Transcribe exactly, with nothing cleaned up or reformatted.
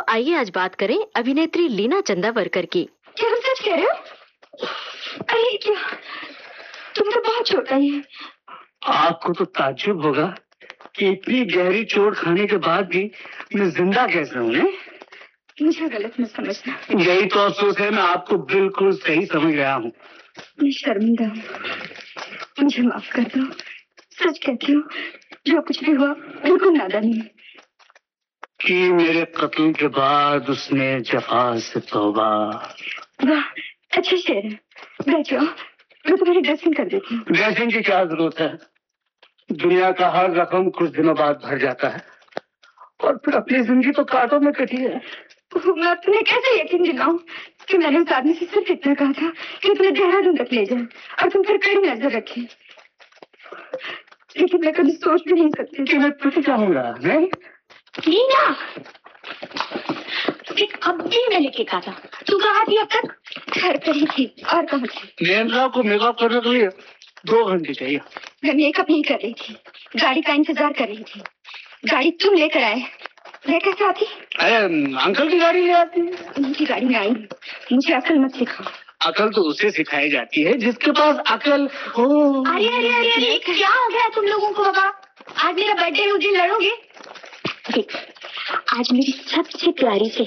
आइए आज बात करें अभिनेत्री लीना चंदावरकर की। क्या तुम सच कह रहे हो? अरे क्या, तुम तो बहुत छोटा ही है। आपको तो ताज्जुब होगा कि इतनी गहरी चोट खाने के बाद भी मैं जिंदा कैसे हूँ। मुझे गलत मत समझना। यही तो अफसोस है, मैं आपको बिल्कुल सही समझ गया हूँ। मैं शर्मिंदा हूँ, मुझे माफ कर दो। सच कहती हूँ, जो कुछ भी हुआ बिल्कुल नादानी है। कि मेरे कत्ल के बाद उसने जफा से तौबा। वाह, अच्छा शेर है। बैठ जाओ, मैं तुम्हारी ड्रेसिंग कर देती हूँ। ड्रेसिंग की क्या जरूरत है? दुनिया का हर जख्म कुछ दिनों बाद भर जाता है और फिर अपनी जिंदगी तो कांटों में कटी है। मैं तुम्हें कैसे यकीन दिलाऊं कि मैंने उस आदमी से सिर्फ इतना कहा था कि तुम्हें देहरादून तक ले जाए और तुम पर कड़ी नजर रखी, लेकिन मैं कभी सोच भी नहीं सकती कि मैं तुझे चाहूंगा। नहीं लीना, अब भी मैं लेके कहा था। तू कहाँ थी अब तक? घर पर ही थी। और कहाँ थी? नेंद्रा को मेकअप करने के लिए दो घंटे चाहिए। मैं मेकअप नहीं कर रही थी, गाड़ी का इंतजार कर रही थी। गाड़ी तुम लेकर आए, मैं कैसे आती? अरे अंकल की गाड़ी ले आती है। उनकी गाड़ी में आई, मुझे अकल मत सिखाओ। अकल तो उसे सिखाई जाती है जिसके पास अकल हो। अरे अरे अरे अरे क्या हो गया तुम लोगों को? बाबा, आज मेरा बर्थडे, उस दिन लड़ोगे? देख, आज मेरी सबसे प्यारी से